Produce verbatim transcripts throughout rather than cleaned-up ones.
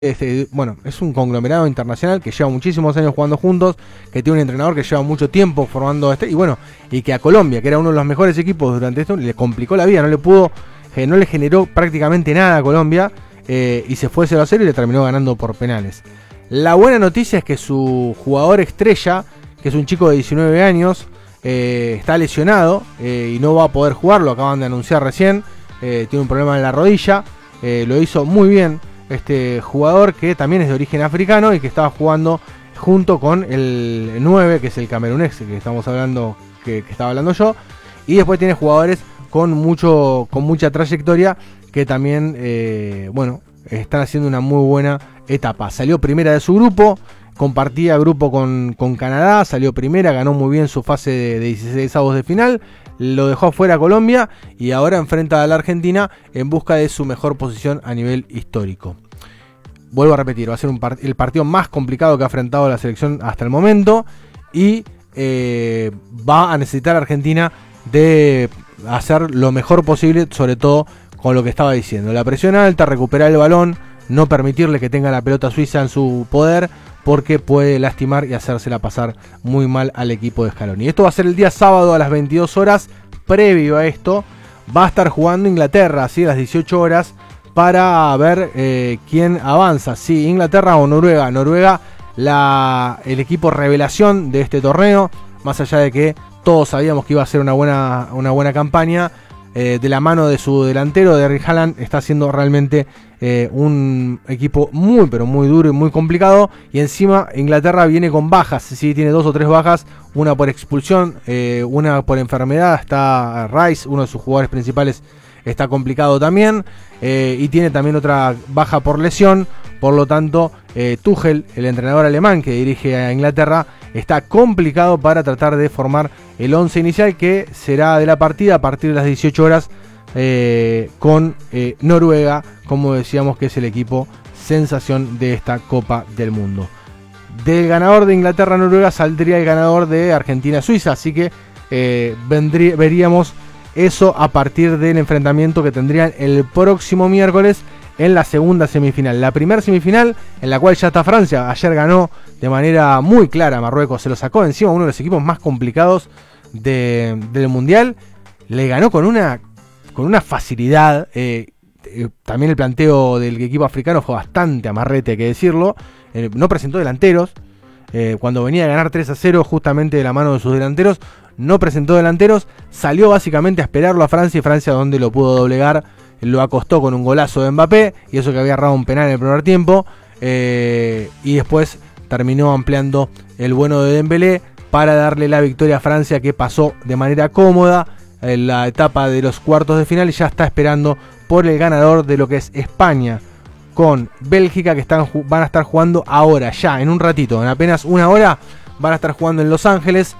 Este, bueno, es un conglomerado internacional que lleva muchísimos años jugando juntos, que tiene un entrenador que lleva mucho tiempo formando este, y bueno, y que a Colombia, que era uno de los mejores equipos durante esto, le complicó la vida, no le pudo, eh, no le generó prácticamente nada a Colombia, eh, y se fue cero a cero y le terminó ganando por penales. La buena noticia es que su jugador estrella, que es un chico de diecinueve años, eh, está lesionado eh, y no va a poder jugar, lo acaban de anunciar recién, eh, tiene un problema en la rodilla, eh, lo hizo muy bien este jugador que también es de origen africano y que estaba jugando junto con el nueve, que es el camerunés que estamos hablando, que, que estaba hablando yo, y después tiene jugadores con mucho con mucha trayectoria que también eh, bueno, están haciendo una muy buena etapa. Salió primera de su grupo, compartía grupo con, con Canadá, salió primera, ganó muy bien su fase de, de dieciseisavos de final, lo dejó afuera a Colombia y ahora enfrenta a la Argentina en busca de su mejor posición a nivel histórico. Vuelvo a repetir, va a ser un part- el partido más complicado que ha enfrentado la selección hasta el momento y eh, va a necesitar a Argentina de hacer lo mejor posible, sobre todo con lo que estaba diciendo. La presión alta, recuperar el balón, no permitirle que tenga la pelota suiza en su poder, porque puede lastimar y hacérsela pasar muy mal al equipo de Scaloni. Esto va a ser el día sábado a las veintidós horas. Previo a esto va a estar jugando Inglaterra, ¿sí? A las dieciocho horas, para ver eh, quién avanza, si Inglaterra o Noruega. Noruega, la, el equipo revelación de este torneo, más allá de que todos sabíamos que iba a ser una buena, una buena campaña. Eh, de la mano de su delantero, de Erling Haaland, está haciendo realmente eh, un equipo muy pero muy duro y muy complicado, y encima Inglaterra viene con bajas, sí, tiene dos o tres bajas, una por expulsión, eh, una por enfermedad, está Rice, uno de sus jugadores principales, está complicado también, eh, y tiene también otra baja por lesión. Por lo tanto, eh, Tuchel, el entrenador alemán que dirige a Inglaterra, está complicado para tratar de formar el once inicial, que será de la partida a partir de las dieciocho horas eh, con eh, Noruega, como decíamos, que es el equipo sensación de esta Copa del Mundo. Del ganador de Inglaterra-Noruega saldría el ganador de Argentina-Suiza, así que eh, vendría, veríamos eso a partir del enfrentamiento que tendrían el próximo miércoles en la segunda semifinal. La primera semifinal, en la cual ya está Francia, ayer ganó de manera muy clara Marruecos, se lo sacó encima, uno de los equipos más complicados de, del Mundial, le ganó con una, con una facilidad. Eh, eh, también el planteo del equipo africano fue bastante amarrete, hay que decirlo. Eh, no presentó delanteros, eh, cuando venía a ganar tres a cero justamente de la mano de sus delanteros, no presentó delanteros, salió básicamente a esperarlo a Francia, y Francia, donde lo pudo doblegar, lo acostó con un golazo de Mbappé, y eso que había errado un penal en el primer tiempo, eh, y después terminó ampliando el bueno de Dembélé para darle la victoria a Francia, que pasó de manera cómoda en la etapa de los cuartos de final y ya está esperando por el ganador de lo que es España con Bélgica, que están, van a estar jugando ahora, ya en un ratito, en apenas una hora van a estar jugando en Los Ángeles,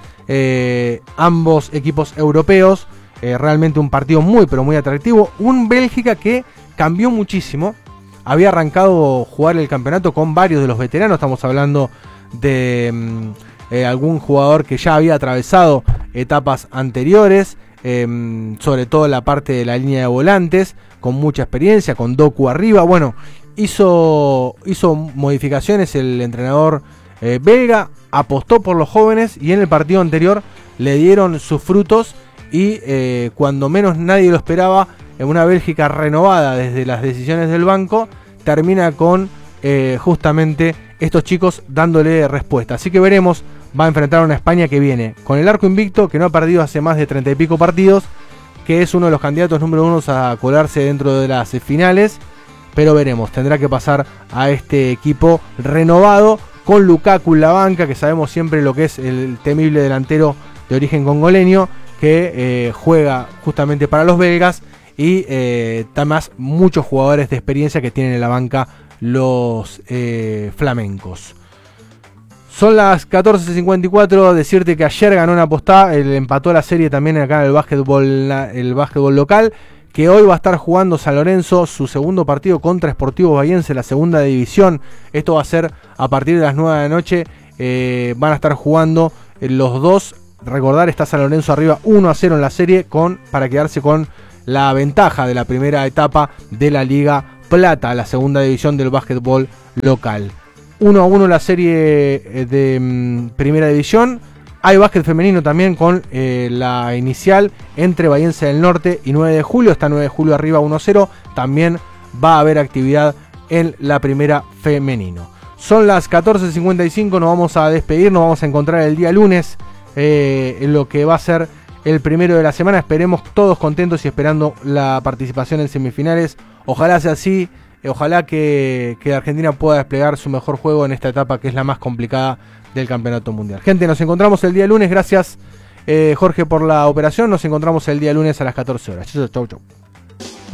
eh, ambos equipos europeos. Eh, realmente un partido muy pero muy atractivo. Un Bélgica que cambió muchísimo. Había arrancado jugar el campeonato con varios de los veteranos. Estamos hablando de eh, algún jugador que ya había atravesado etapas anteriores, eh, sobre todo la parte de la línea de volantes, con mucha experiencia, con Doku arriba. Bueno, hizo, hizo modificaciones el entrenador eh, belga, apostó por los jóvenes, y en el partido anterior le dieron sus frutos. Y eh, cuando menos nadie lo esperaba, en una Bélgica renovada desde las decisiones del banco, termina con eh, justamente estos chicos dándole respuesta. Así que veremos, va a enfrentar a una España que viene con el arco invicto, que no ha perdido hace más de treinta y pico partidos, que es uno de los candidatos número uno a colarse dentro de las finales. Pero veremos, tendrá que pasar a este equipo renovado, con Lukaku en la banca, que sabemos siempre lo que es el temible delantero de origen congoleño, que eh, juega justamente para los belgas, y eh, además muchos jugadores de experiencia que tienen en la banca los eh, flamencos. Son las catorce cincuenta y cuatro, decirte que ayer ganó una apostada, el empató la serie también acá en el básquetbol, el básquetbol local, que hoy va a estar jugando San Lorenzo su segundo partido contra Sportivo Bahiense, la segunda división. Esto va a ser a partir de las nueve de la noche, eh, van a estar jugando los dos. Recordar, está San Lorenzo arriba uno a cero en la serie, con, para quedarse con la ventaja de la primera etapa de la Liga Plata, la segunda división del básquetbol local. uno a uno la serie de mm, primera división. Hay básquet femenino también con eh, la inicial entre Bahiense del Norte y nueve de julio. Está nueve de julio arriba uno cero. También va a haber actividad en la primera femenino. Son las catorce cincuenta y cinco, nos vamos a despedir, nos vamos a encontrar el día lunes eh, en lo que va a ser el primero de la semana. Esperemos todos contentos y esperando la participación en semifinales. Ojalá sea así, eh, ojalá que, que Argentina pueda desplegar su mejor juego en esta etapa que es la más complicada del campeonato mundial. Gente, nos encontramos el día lunes, gracias eh, Jorge por la operación, nos encontramos el día lunes a las catorce horas. Chau, chau, chau.